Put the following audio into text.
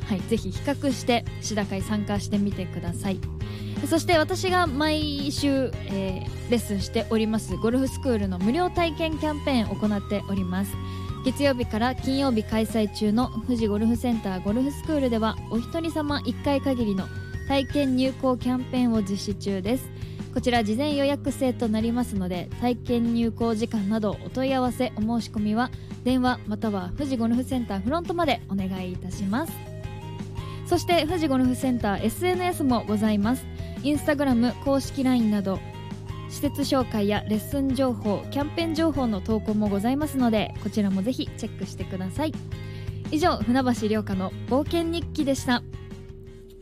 はい、ぜひ比較してシダ会参加してみてください。そして私が毎週、レッスンしておりますゴルフスクールの無料体験キャンペーンを行っております。月曜日から金曜日開催中の富士ゴルフセンターゴルフスクールではお一人様1回限りの体験入校キャンペーンを実施中です。こちら事前予約制となりますので、体験入校時間などお問い合わせお申し込みは電話または富士ゴルフセンターフロントまでお願いいたします。そして富士ゴルフセンター SNS もございます。インスタグラム公式 LINE など施設紹介やレッスン情報、キャンペーン情報の投稿もございますので、こちらもぜひチェックしてください。以上、船橋涼香の冒険日記でした。